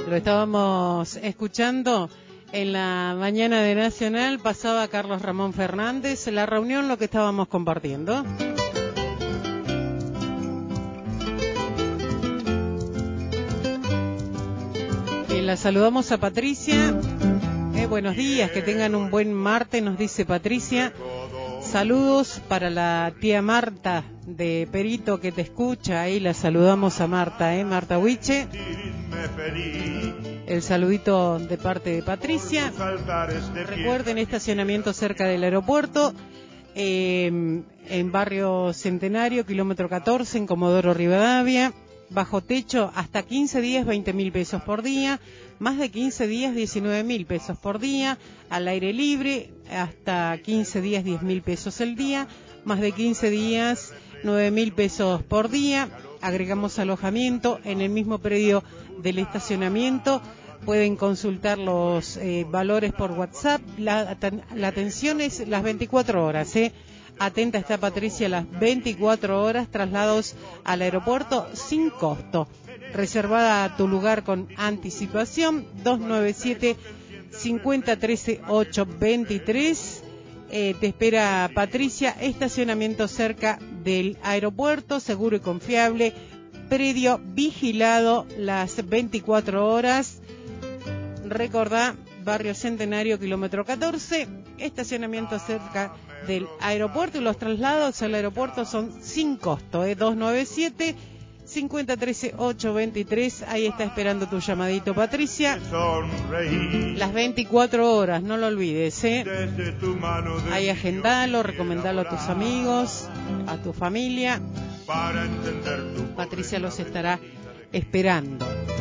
Lo estábamos escuchando en la mañana de Nacional, pasaba Carlos Ramón Fernández, la reunión, lo que estábamos compartiendo. La saludamos a Patricia. Buenos días, que tengan un buen martes, nos dice Patricia. Saludos para la tía Marta de Perito que te escucha. Ahí la saludamos a Marta, Marta Huiche. El saludito de parte de Patricia. Recuerden, estacionamiento cerca del aeropuerto, en Barrio Centenario, kilómetro 14, en Comodoro Rivadavia. Bajo techo, hasta 15 días, 20.000 pesos por día. Más de 15 días, 19.000 pesos por día. Al aire libre, hasta 15 días, 10.000 pesos el día. Más de 15 días, 9.000 pesos por día. Agregamos alojamiento en el mismo predio del estacionamiento. Pueden consultar los valores por WhatsApp. La atención es las 24 horas, Atenta está Patricia, las 24 horas, traslados al aeropuerto sin costo. Reservada tu lugar con anticipación, 297-5013-823. Te espera Patricia, estacionamiento cerca del aeropuerto, seguro y confiable, predio vigilado las 24 horas. Recordá, Barrio Centenario, kilómetro 14, estacionamiento cerca del aeropuerto, y los traslados al aeropuerto son sin costo, 297-5013-823. Ahí está esperando tu llamadito, Patricia. Las 24 horas, no lo olvides, Ahí agendalo, recomendalo a tus amigos, a tu familia. Patricia los estará esperando.